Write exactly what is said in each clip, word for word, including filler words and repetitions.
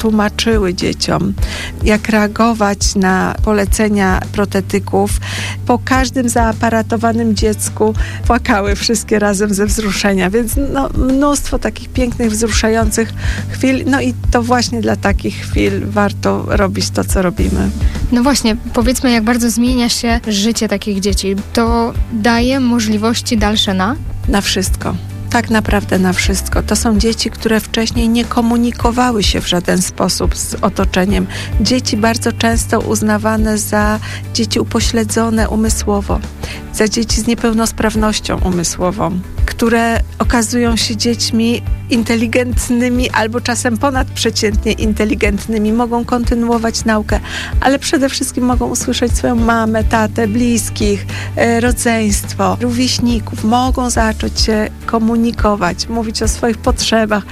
tłumaczyły dzieciom, jak reagować na polecenia protetyków. Po każdym zaaparatowanym dziecku płakały wszystkie razem ze wzruszenia, więc no, mnóstwo takich pięknych, wzruszających chwil. No i to właśnie dla takich chwil warto robić to, co robimy. No właśnie, powiedzmy, jak bardzo zmienia się życie takich dzieci. To daje możliwości dalsze na? Na wszystko. Tak naprawdę na wszystko. To są dzieci, które wcześniej nie komunikowały się w żaden sposób z otoczeniem. Dzieci bardzo często uznawane za dzieci upośledzone umysłowo, za dzieci z niepełnosprawnością umysłową, które okazują się dziećmi inteligentnymi albo czasem ponadprzeciętnie inteligentnymi, mogą kontynuować naukę, ale przede wszystkim mogą usłyszeć swoją mamę, tatę, bliskich, e, rodzeństwo, rówieśników, mogą zacząć się komunikować, mówić o swoich potrzebach,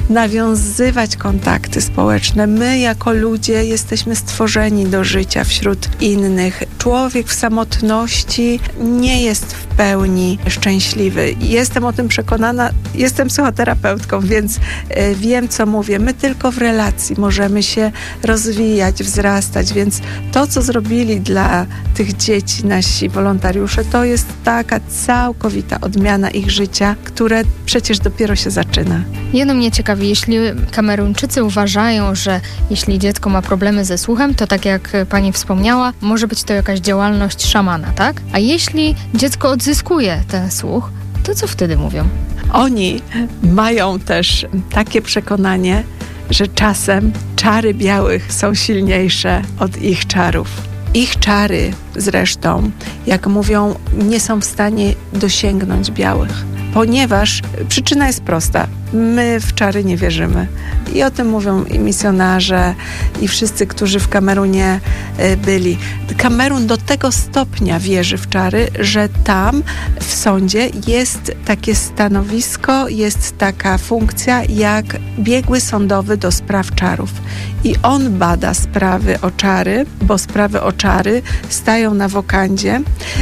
nawiązywać kontakty społeczne. My jako ludzie jesteśmy stworzeni do życia wśród innych. Człowiek w samotności nie jest w pełni szczęśliwy. Jestem o tym przekonana, jestem psychoterapeutką, więc y, wiem, co mówię. My tylko w relacji możemy się rozwijać, wzrastać, więc to, co zrobili dla tych dzieci nasi wolontariusze, to jest taka całkowita odmiana ich życia, które przecież dopiero się zaczyna. Jedno mnie ciekawi, jeśli Kameruńczycy uważają, że jeśli dziecko ma problemy ze słuchem, to tak jak pani wspomniała, może być to jakaś działalność szamana, tak? A jeśli dziecko odzyskuje ten słuch, to co wtedy mówią? Oni mają też takie przekonanie, że czasem czary białych są silniejsze od ich czarów. Ich czary zresztą, jak mówią, nie są w stanie dosięgnąć białych, ponieważ przyczyna jest prosta. My w czary nie wierzymy. I o tym mówią i misjonarze, i wszyscy, którzy w Kamerunie byli. Kamerun do tego stopnia wierzy w czary, że tam w sądzie jest takie stanowisko, jest taka funkcja jak biegły sądowy do spraw czarów. I on bada sprawy o czary, bo sprawy o czary stają na wokandzie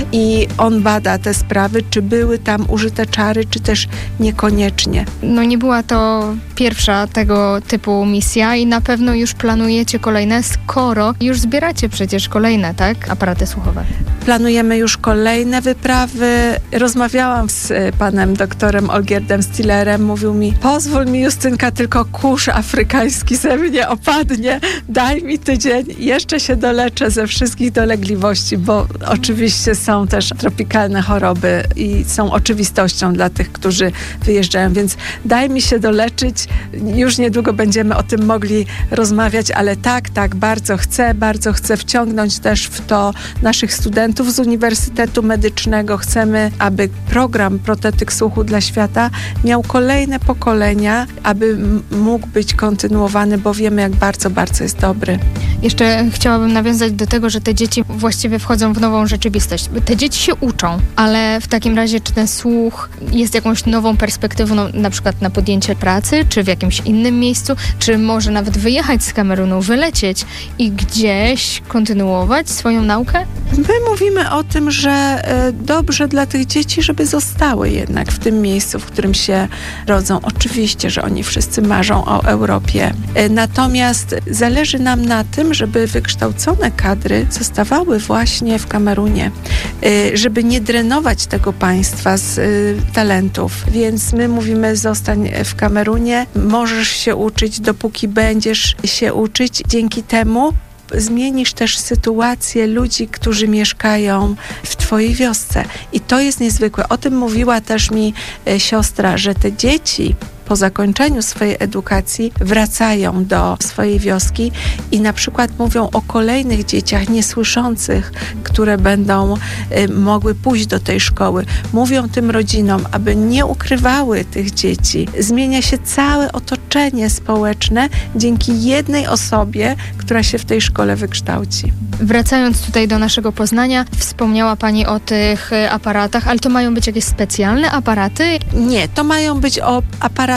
i on bada te sprawy, czy były tam użyte czary, czy też niekoniecznie. No nie była to pierwsza tego typu misja i na pewno już planujecie kolejne, skoro już zbieracie przecież kolejne, tak? Aparaty słuchowe. Planujemy już kolejne wyprawy. Rozmawiałam z panem doktorem Olgierdem Stillerem. Mówił mi, pozwól mi, Justynka, tylko kurz afrykański ze mnie opadnie. Daj mi tydzień. Jeszcze się doleczę ze wszystkich dolegliwości, bo oczywiście są też tropikalne choroby i są oczywistością dla tych, którzy wyjeżdżają, więc daj mi się doleczyć. Już niedługo będziemy o tym mogli rozmawiać, ale tak, tak, bardzo chcę, bardzo chcę wciągnąć też w to naszych studentów z Uniwersytetu Medycznego. Chcemy, aby program Protetyk Słuchu dla Świata miał kolejne pokolenia, aby m- mógł być kontynuowany, bo wiemy, jak bardzo, bardzo jest dobry. Jeszcze chciałabym nawiązać do tego, że te dzieci właściwie wchodzą w nową rzeczywistość. Te dzieci się uczą, ale w takim razie czy ten słuch jest jakąś nową perspektywą, no, na przykład na podjęcie pracy, czy w jakimś innym miejscu, czy może nawet wyjechać z Kamerunu, wylecieć i gdzieś kontynuować swoją naukę? My mówimy o tym, że y, dobrze dla tych dzieci, żeby zostały jednak w tym miejscu, w którym się rodzą. Oczywiście, że oni wszyscy marzą o Europie. Y, natomiast zależy nam na tym, żeby wykształcone kadry zostawały właśnie w Kamerunie, y, żeby nie drenować tego państwa z y, talentów. Więc my mówimy, zostań w Kamerunie, możesz się uczyć, dopóki będziesz się uczyć. Dzięki temu zmienisz też sytuację ludzi, którzy mieszkają w twojej wiosce. I to jest niezwykłe. O tym mówiła też mi e, siostra, że te dzieci po zakończeniu swojej edukacji wracają do swojej wioski i na przykład mówią o kolejnych dzieciach niesłyszących, które będą y, mogły pójść do tej szkoły. Mówią tym rodzinom, aby nie ukrywały tych dzieci. Zmienia się całe otoczenie społeczne dzięki jednej osobie, która się w tej szkole wykształci. Wracając tutaj do naszego Poznania, wspomniała pani o tych aparatach, ale to mają być jakieś specjalne aparaty? Nie, to mają być o, aparaty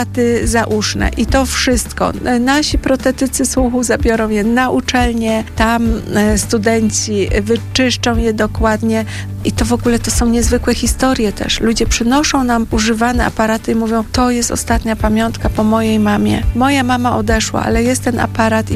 aparaty zauszne i to wszystko. Nasi protetycy słuchu zabiorą je na uczelnię, tam studenci wyczyszczą je dokładnie i to w ogóle to są niezwykłe historie też. Ludzie przynoszą nam używane aparaty i mówią, to jest ostatnia pamiątka po mojej mamie. Moja mama odeszła, ale jest ten aparat